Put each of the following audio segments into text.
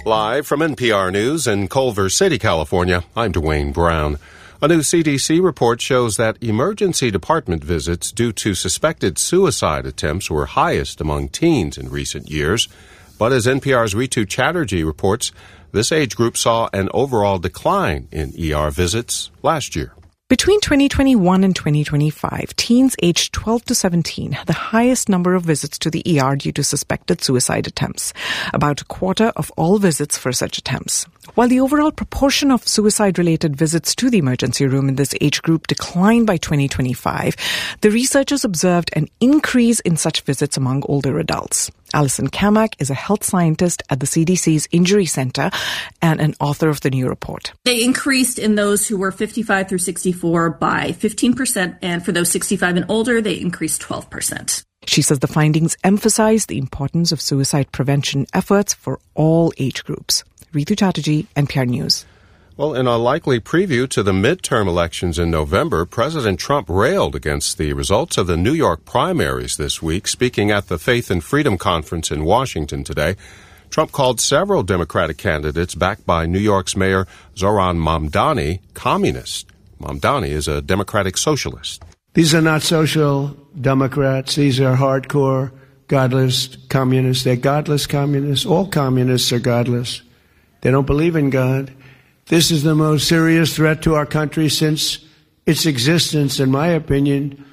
Live from NPR News in Culver City, California, I'm Dwayne Brown. A new CDC report shows that emergency department visits due to suspected suicide attempts were highest among teens in recent years. But as NPR's Ritu Chatterjee reports, this age group saw an overall decline in ER visits last year. Between 2021 and 2025, teens aged 12 to 17 had the highest number of visits to the ER due to suspected suicide attempts, about a quarter of all visits for such attempts. While the overall proportion of suicide-related visits to the emergency room in this age group declined by 2025, the researchers observed an increase in such visits among older adults. Alison Kamak is a health scientist at the CDC's Injury Center and an author of the new report. They increased in those who were 55 through 64 by 15%, and for those 65 and older, they increased 12%. She says the findings emphasize the importance of suicide prevention efforts for all age groups. Ritu Chatterjee, NPR News. Well, in a likely preview to the midterm elections in November, President Trump railed against the results of the New York primaries this week. Speaking at the Faith and Freedom Conference in Washington today, Trump called several Democratic candidates backed by New York's Mayor Zohran Mamdani communist. Mamdani is a Democratic socialist. These are not social Democrats. These are hardcore, godless communists. They're godless communists. All communists are godless. They don't believe in God. This is the most serious threat to our country since its existence, in my opinion,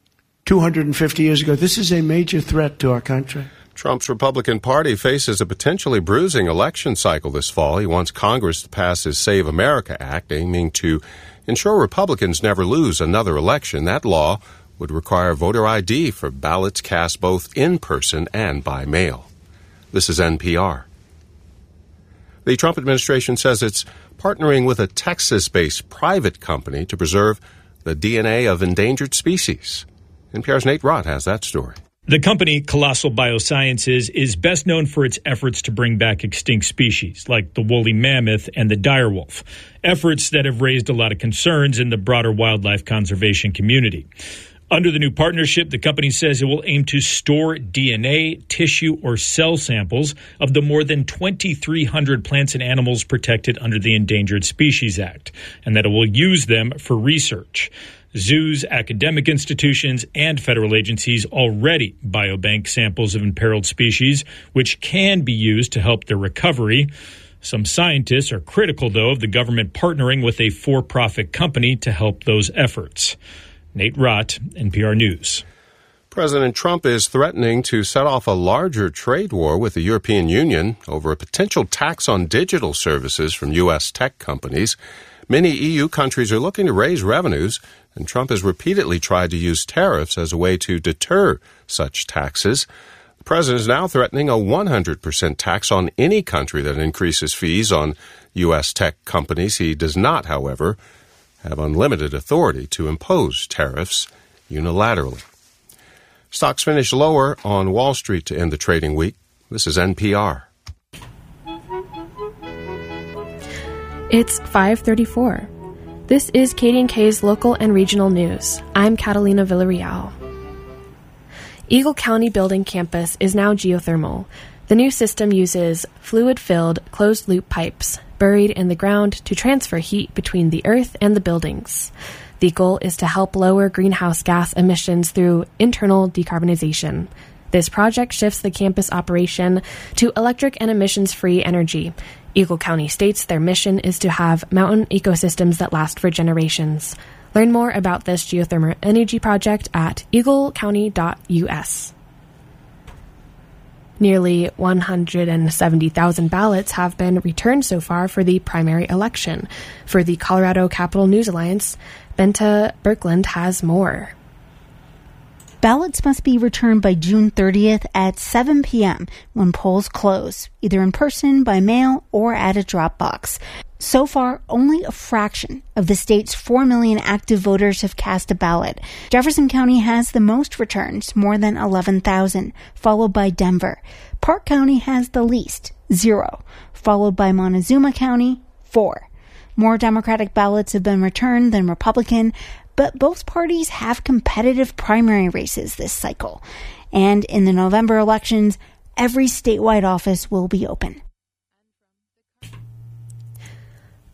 250 years ago. This is a major threat to our country. Trump's Republican Party faces a potentially bruising election cycle this fall. He wants Congress to pass his Save America Act, aiming to ensure Republicans never lose another election. That law would require voter ID for ballots cast both in person and by mail. This is NPR. The Trump administration says it's partnering with a Texas-based private company to preserve the DNA of endangered species. NPR's Nate Rott has that story. The company, Colossal Biosciences, is best known for its efforts to bring back extinct species like the woolly mammoth and the direwolf, efforts that have raised a lot of concerns in the broader wildlife conservation community. Under the new partnership, the company says it will aim to store DNA, tissue, or cell samples of the more than 2,300 plants and animals protected under the Endangered Species Act, and that it will use them for research. Zoos, academic institutions, and federal agencies already biobank samples of imperiled species, which can be used to help their recovery. Some scientists are critical, though, of the government partnering with a for-profit company to help those efforts. Nate Rott, NPR News. President Trump is threatening to set off a larger trade war with the European Union over a potential tax on digital services from U.S. tech companies. Many EU countries are looking to raise revenues, and Trump has repeatedly tried to use tariffs as a way to deter such taxes. The president is now threatening a 100% tax on any country that increases fees on U.S. tech companies. He does not, however, have unlimited authority to impose tariffs unilaterally. Stocks finished lower on Wall Street to end the trading week. This is NPR. It's 5:34. This is KDNK's local and regional news. I'm Catalina Villarreal. Eagle County Building Campus is now geothermal. The new system uses fluid-filled, closed-loop pipes buried in the ground to transfer heat between the earth and the buildings. The goal is to help lower greenhouse gas emissions through internal decarbonization. This project shifts the campus operation to electric and emissions-free energy. Eagle County states their mission is to have mountain ecosystems that last for generations. Learn more about this geothermal energy project at eaglecounty.us. Nearly 170,000 ballots have been returned so far for the primary election. For the Colorado Capital News Alliance, Benta Birkland has more. Ballots must be returned by June 30th at 7 p.m. when polls close, either in person, by mail, or at a drop box. So far, only a fraction of the state's 4 million active voters have cast a ballot. Jefferson County has the most returns, more than 11,000, followed by Denver. Park County has the least, 0, followed by Montezuma County, 4. More Democratic ballots have been returned than Republican, but both parties have competitive primary races this cycle. And in the November elections, every statewide office will be open.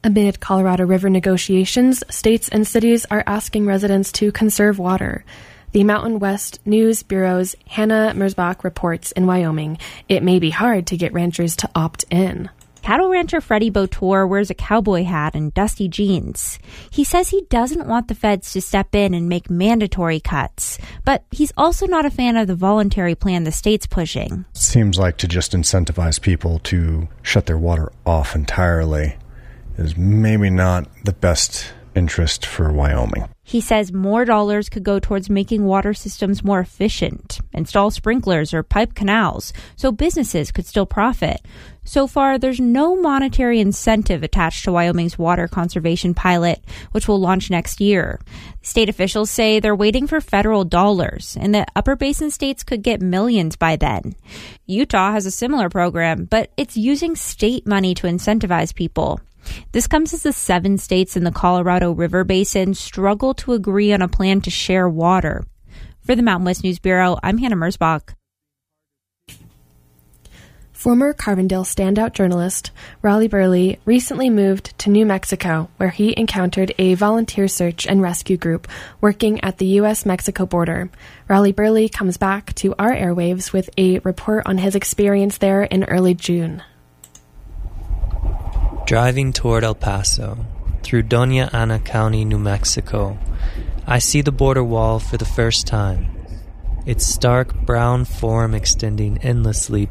Amid Colorado River negotiations, states and cities are asking residents to conserve water. The Mountain West News Bureau's Hannah Merzbach reports in Wyoming, it may be hard to get ranchers to opt in. Cattle rancher Freddie Botor wears a cowboy hat and dusty jeans. He says he doesn't want the feds to step in and make mandatory cuts, but he's also not a fan of the voluntary plan the state's pushing. Seems like to just incentivize people to shut their water off entirely is maybe not the best interest for Wyoming. He says more dollars could go towards making water systems more efficient, install sprinklers or pipe canals, so businesses could still profit. So far, there's no monetary incentive attached to Wyoming's water conservation pilot, which will launch next year. State officials say they're waiting for federal dollars, and the Upper Basin states could get millions by then. Utah has a similar program, but it's using state money to incentivize people. This comes as the 7 states in the Colorado River Basin struggle to agree on a plan to share water. For the Mountain West News Bureau, I'm Hannah Merzbach. Former Carbondale standout journalist Raleigh Burley recently moved to New Mexico, where he encountered a volunteer search and rescue group working at the U.S.-Mexico border. Raleigh Burley comes back to our airwaves with a report on his experience there in early June. Driving toward El Paso, through Doña Ana County, New Mexico, I see the border wall for the first time. Its stark brown form extending endlessly